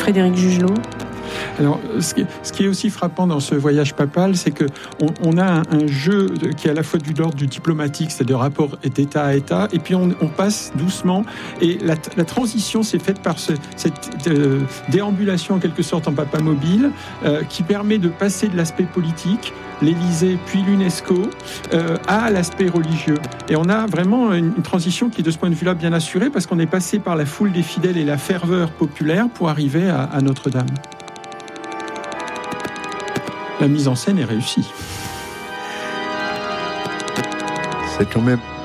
Frédéric Jugelot. Alors, ce qui est aussi frappant dans ce voyage papal, c'est qu'on a un jeu qui est à la fois de l'ordre du diplomatique, c'est-à-dire rapport d'État à État, et puis on passe doucement. Et la transition s'est faite par cette déambulation, en quelque sorte, en papamobile, qui permet de passer de l'aspect politique, l'Élysée puis l'UNESCO, à l'aspect religieux. Et on a vraiment une transition qui est de ce point de vue-là bien assurée, parce qu'on est passé par la foule des fidèles et la ferveur populaire pour arriver à Notre-Dame. La mise en scène est réussie. C'est quand même